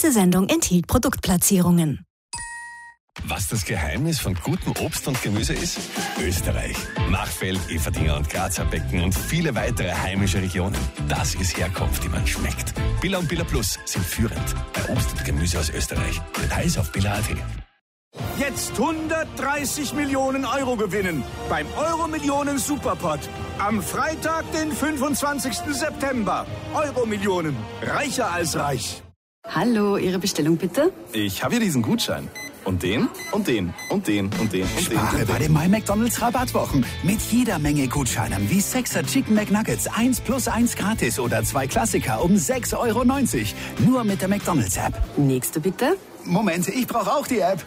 Diese Sendung enthielt Produktplatzierungen. Was das Geheimnis von gutem Obst und Gemüse ist? Österreich. Machfeld, Eferdingen und Grazer Becken und viele weitere heimische Regionen. Das ist Herkunft, die man schmeckt. Billa und Billa Plus sind führend bei Obst und Gemüse aus Österreich. Details auf billa.at. Jetzt 130 Millionen Euro gewinnen beim Euro-Millionen Superpot. Am Freitag, den 25. September. Euro-Millionen. Reicher als reich. Hallo, Ihre Bestellung bitte? Ich habe hier diesen Gutschein. Und den, und den, und den, und den, und den. Spare bei den My McDonald's Rabattwochen. Mit jeder Menge Gutscheinen wie 6er Chicken McNuggets 1+1 gratis oder 2 Klassiker um 6,90 €. Nur mit der McDonald's App. Nächste bitte. Moment, ich brauche auch die App.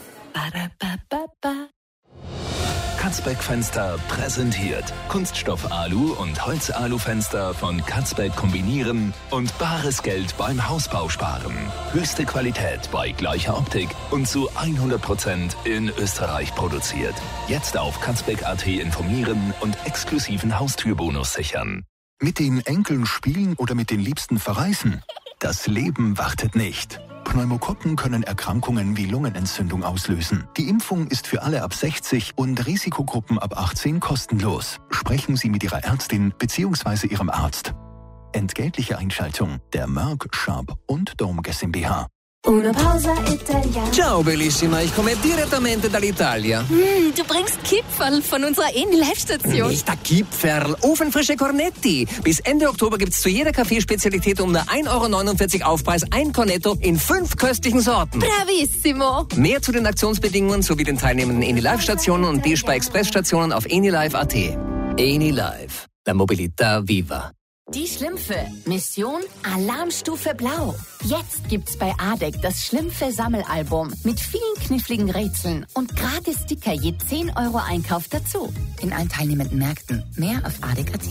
Katzbeck Fenster präsentiert Kunststoff Alu und Holz Alu Fenster von Katzbeck kombinieren und bares Geld beim Hausbau sparen. Höchste Qualität bei gleicher Optik und zu 100% in Österreich produziert. Jetzt auf katzbeck.at informieren und exklusiven Haustürbonus sichern. Mit den Enkeln spielen oder mit den Liebsten verreisen? Das Leben wartet nicht. Pneumokokken können Erkrankungen wie Lungenentzündung auslösen. Die Impfung ist für alle ab 60 und Risikogruppen ab 18 kostenlos. Sprechen Sie mit Ihrer Ärztin bzw. Ihrem Arzt. Entgeltliche Einschaltung der Merck, Sharp und Dome GmbH. Una pausa italiana. Ciao bellissima, ich komme direttamente dall'Italia. Du bringst Kipferl von unserer Live-Station. Nicht der Kipferl, ofenfrische Cornetti. Bis Ende Oktober gibt's zu jeder Kaffeespezialität um nur 1,49 € Aufpreis ein Cornetto in 5 köstlichen Sorten. Bravissimo. Mehr zu den Aktionsbedingungen sowie den teilnehmenden Eni-Live-Stationen und D-Spar-Express-Stationen auf enilive.at. Eni-Live, la mobilità viva. Die Schlümpfe. Mission Alarmstufe Blau. Jetzt gibt's bei ADEC das Schlümpfe-Sammelalbum mit vielen kniffligen Rätseln und gratis Sticker je 10 € Einkauf dazu. In allen teilnehmenden Märkten. Mehr auf ADEC.at.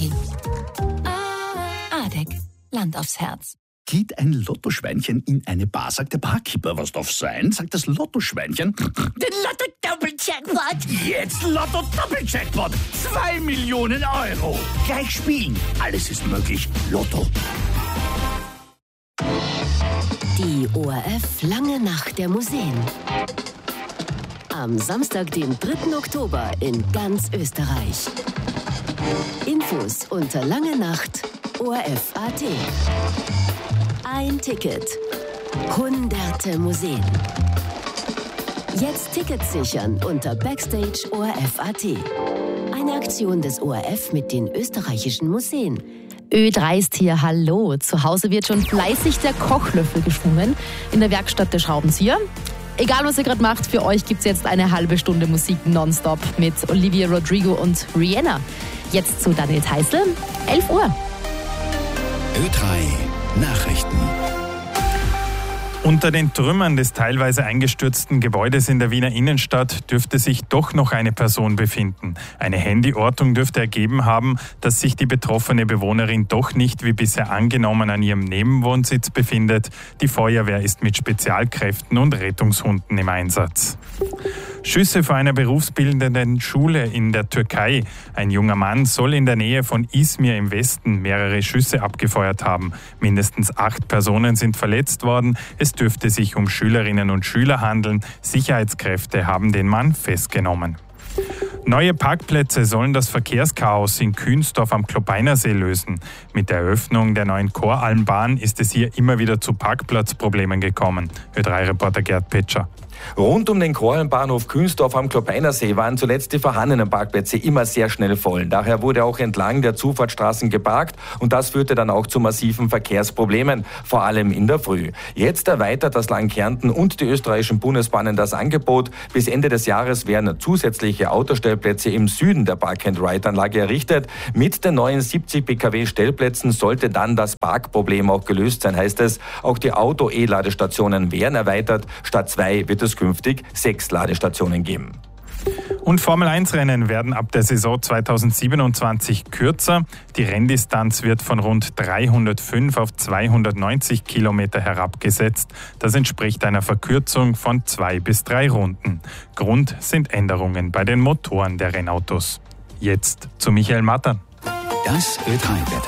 ADEC. Land aufs Herz. Geht ein Lottoschweinchen in eine Bar, sagt der Barkeeper, was darf sein? Sagt das Lottoschweinchen. Den Lotto-Doppel-Jackpot. Jetzt Lotto-Doppel-Jackpot. 2 Millionen €. Gleich spielen. Alles ist möglich. Lotto. Die ORF Lange Nacht der Museen. Am Samstag, den 3. Oktober in ganz Österreich. Infos unter langenacht.orf.at. Ein Ticket. Hunderte Museen. Jetzt Tickets sichern unter Backstage.orf.at. Eine Aktion des ORF mit den österreichischen Museen. Ö3 ist hier, hallo. Zu Hause wird schon fleißig der Kochlöffel geschwungen. In der Werkstatt der Schraubenzieher. Egal, was ihr gerade macht, für euch gibt es jetzt eine halbe Stunde Musik nonstop mit Olivia Rodrigo und Rihanna. Jetzt zu Daniel Theißl, 11 Uhr. Ö3 Nachrichten. Unter den Trümmern des teilweise eingestürzten Gebäudes in der Wiener Innenstadt dürfte sich doch noch eine Person befinden. Eine Handyortung dürfte ergeben haben, dass sich die betroffene Bewohnerin doch nicht wie bisher angenommen an ihrem Nebenwohnsitz befindet. Die Feuerwehr ist mit Spezialkräften und Rettungshunden im Einsatz. Schüsse vor einer berufsbildenden Schule in der Türkei. Ein junger Mann soll in der Nähe von Izmir im Westen mehrere Schüsse abgefeuert haben. Mindestens 8 Personen sind verletzt worden. Es dürfte sich um Schülerinnen und Schüler handeln. Sicherheitskräfte haben den Mann festgenommen. Neue Parkplätze sollen das Verkehrschaos in Kühnsdorf am Klopeinersee lösen. Mit der Eröffnung der neuen Koralmbahn ist es hier immer wieder zu Parkplatzproblemen gekommen. Ö3-Reporter Gerd Petscher. Rund um den Korallenbahnhof Kühnsdorf am Klopeinersee waren zuletzt die vorhandenen Parkplätze immer sehr schnell voll. Daher wurde auch entlang der Zufahrtsstraßen geparkt und das führte dann auch zu massiven Verkehrsproblemen, vor allem in der Früh. Jetzt erweitert das Land Kärnten und die österreichischen Bundesbahnen das Angebot. Bis Ende des Jahres werden zusätzliche Autostellplätze im Süden der Park-and-Ride-Anlage errichtet. Mit den neuen 70 PKW-Stellplätzen sollte dann das Parkproblem auch gelöst sein, heißt es. Auch die Auto-E-Ladestationen werden erweitert. Statt 2 wird es künftig 6 Ladestationen geben. Und Formel-1-Rennen werden ab der Saison 2027 kürzer. Die Renndistanz wird von rund 305 auf 290 Kilometer herabgesetzt. Das entspricht einer Verkürzung von 2 bis 3 Runden. Grund sind Änderungen bei den Motoren der Rennautos. Jetzt zu Michael Mattern. Das Ö3-Wetter.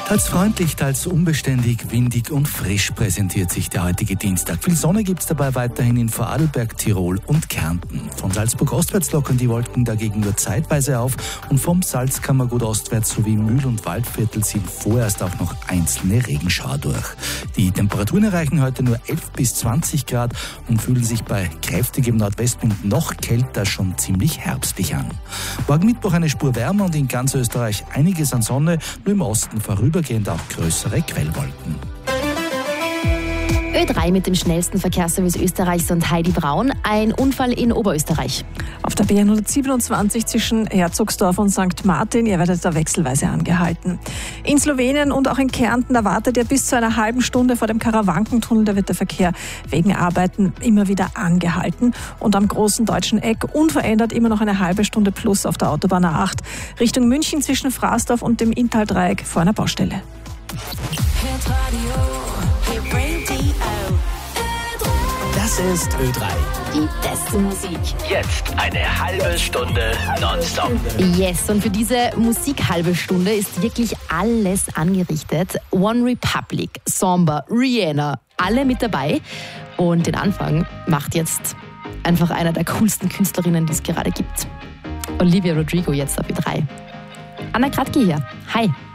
Teils freundlich, teils unbeständig, windig und frisch präsentiert sich der heutige Dienstag. Viel Sonne gibt's dabei weiterhin in Vorarlberg, Tirol und Kärnten. Von Salzburg ostwärts lockern die Wolken dagegen nur zeitweise auf und vom Salzkammergut ostwärts sowie Mühl- und Waldviertel ziehen vorerst auch noch einzelne Regenschauer durch. Die Temperaturen erreichen heute nur 11 bis 20 Grad und fühlen sich bei kräftigem Nordwestwind noch kälter schon ziemlich herbstlich an. Morgen Mittwoch eine Spur wärmer und in ganz Österreich einiges an Sonne, nur im Osten vorübergehend auch größere Quellwolken. Ö3 mit dem schnellsten Verkehrsservice Österreichs und Heidi Braun. Ein Unfall in Oberösterreich. Auf der B127 zwischen Herzogsdorf und St. Martin, ihr werdet da wechselweise angehalten. In Slowenien und auch in Kärnten, da wartet ihr bis zu einer halben Stunde vor dem Karawankentunnel. Da wird der Verkehr wegen Arbeiten immer wieder angehalten. Und am großen deutschen Eck unverändert immer noch eine halbe Stunde plus auf der Autobahn A8 Richtung München zwischen Fraßdorf und dem Inntal-Dreieck vor einer Baustelle. Das ist Ö3. Die beste Musik. Jetzt eine halbe Stunde nonstop. Yes, und für diese Musikhalbe Stunde ist wirklich alles angerichtet. One Republic, Samba, Rihanna, alle mit dabei. Und den Anfang macht jetzt einfach einer der coolsten Künstlerinnen, die es gerade gibt. Olivia Rodrigo jetzt auf Ö3. Anna Kratke hier. Hi.